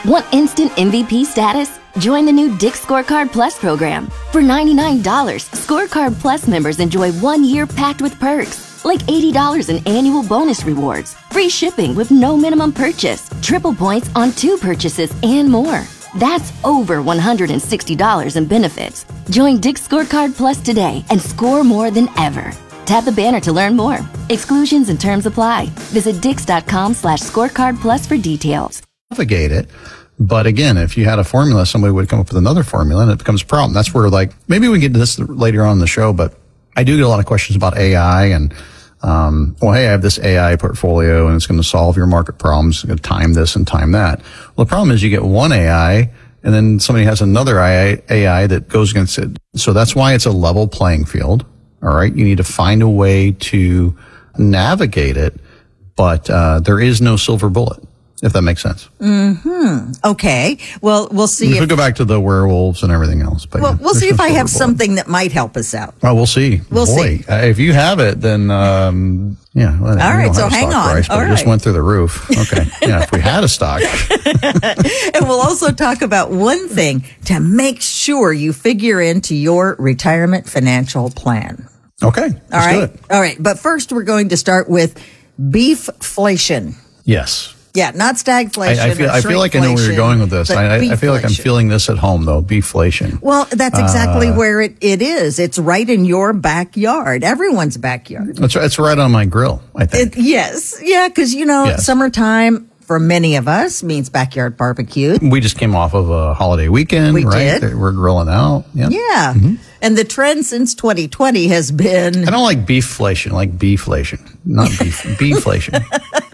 Want instant MVP status? Join the new Dick's Scorecard Plus program. For $99, Scorecard Plus members enjoy 1 year packed with perks, like $80 in annual bonus rewards, free shipping with no minimum purchase, triple points on 2 purchases, and more. That's over $160 in benefits. Join Dick's Scorecard Plus today and score more than ever. Tap the banner to learn more. Exclusions and terms apply. Visit dix.com/scorecard plus for details. Navigate it. But again, if you had a formula, somebody would come up with another formula and it becomes a problem. That's where, like, maybe we can get to this later on in the show, but I do get a lot of questions about AI and, well, hey, I have this AI portfolio and it's going to solve your market problems. It's going to time this and time that. Well, the problem is you get one AI and then somebody has another AI that goes against it. So that's why it's a level playing field. All right. You need to find a way to navigate it, but, there is no silver bullet, if that makes sense. Okay. Well, we'll see. We'll go back to the werewolves and everything else. But well, yeah, we'll see if no I have silver bullet. something that might help us out. Oh, we'll see. We'll see. If you have it, then, yeah. Well, All right, so hang on. Price, but All it just right. went through the roof. Okay. Yeah, if we had a stock. And we'll also talk about one thing to make sure you figure into your retirement financial plan. Okay. All Let's right. do it. All right. But first, we're going to start with beefflation. Yes. Yeah, not stagflation. I feel like I know where you're going with this. but I feel like I'm beefflation. feeling this at home, though. Beefflation. Well, that's exactly where it is. It's right in your backyard, everyone's backyard. It's right on my grill, I think. Yes. Yeah, because, Yes. summertime for many of us means backyard barbecue. We just came off of a holiday weekend, We right? did. We're grilling out. Yeah. Yeah. And the trend since 2020 has been, I don't like beefflation, I like beeflation, not beef, beeflation.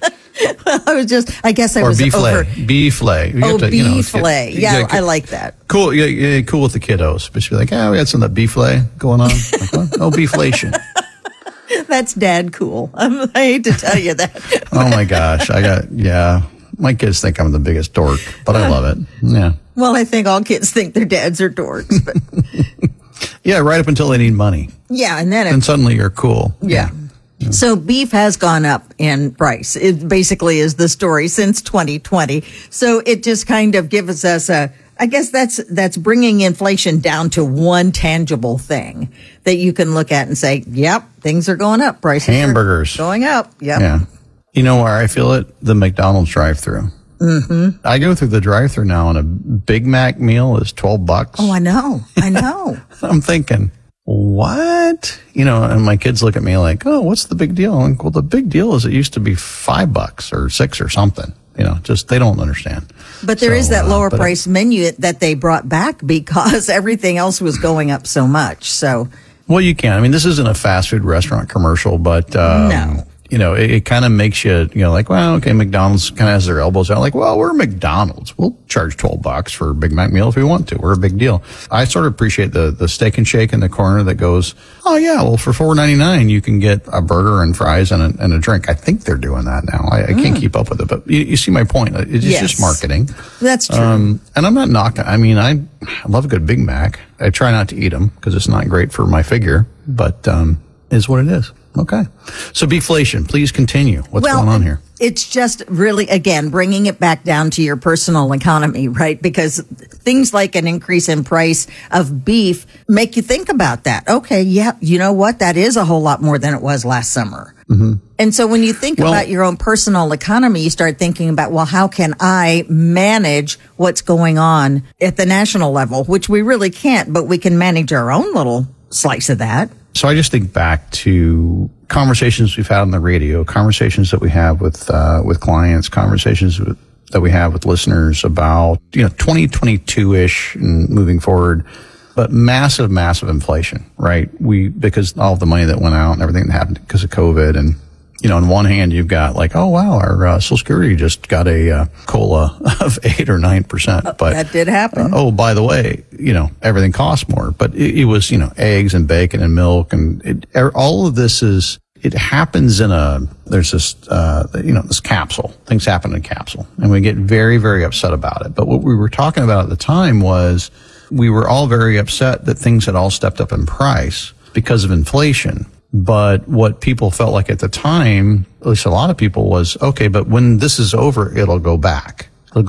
I guess I Or was over. beeflay. You Oh, have to, beeflay. you Yeah, gotta- I like that. Cool, yeah, cool with the kiddos. But she'd be like, we had some of that beeflay going on. Like, what? Oh, beeflation. That's dad cool. I hate to tell you that. Oh my gosh. My kids think I'm the biggest dork, but I love it. Yeah. Well, I think all kids think their dads are dorks, but Yeah, right up until they need money. yeah, and then And suddenly you're cool. yeah. So beef has gone up in price. It basically is the story since 2020. So it just kind of gives us I guess that's bringing inflation down to one tangible thing that you can look at and say, yep, things are going up. Prices Hamburgers. are going up. Yep. Yeah. You know where I feel it? The McDonald's drive-thru. Mm-hmm. I go through the drive-thru now and a Big Mac meal is $12. Oh, I know. I'm thinking, what? And my kids look at me like, oh, what's the big deal? I'm like, well, the big deal is it used to be $5 or $6 or something. Just they don't understand. But there is that lower but price menu that they brought back because everything else was going up so much. So, Well, you can. I mean, this isn't a fast food restaurant commercial, but, No. It kind of makes you, like, well, okay, McDonald's kind of has their elbows out. Like, well, we're McDonald's. We'll charge $12 for a Big Mac meal if we want to. We're a big deal. I sort of appreciate the steak and shake in the corner that goes, oh yeah, well, for $4.99, you can get a burger and fries and a drink. I think they're doing that now. I can't keep up with it, but you see my point. It's Yes. just marketing. that's true. And I'm not knocking. I mean, I love a good Big Mac. I try not to eat them because it's not great for my figure, but, is what it is. Okay. So beeflation, please continue. What's going on here? It's just really, again, bringing it back down to your personal economy, right? Because things like an increase in price of beef make you think about that. Okay, yeah, you know what? That is a whole lot more than it was last summer. Mm-hmm. And so when you think about your own personal economy, you start thinking about, well, how can I manage what's going on at the national level, which we really can't, but we can manage our own little slice of that. So I just think back to conversations we've had on the radio, conversations that we have with clients, conversations that we have with listeners about, 2022-ish and moving forward, but massive, massive inflation, right? Because all of the money that went out and everything that happened because of COVID. And, on one hand, you've got like, oh wow, our Social Security just got a COLA of 8 or 9%. But that did happen. by the way, everything costs more, but it was, eggs and bacon and milk and all of this it happens there's this, this capsule. Things happen in a capsule and we get very, very upset about it. But what we were talking about at the time was we were all very upset that things had all stepped up in price because of inflation. But what people felt like at the time, at least a lot of people, was, okay, but when this is over, it'll go back.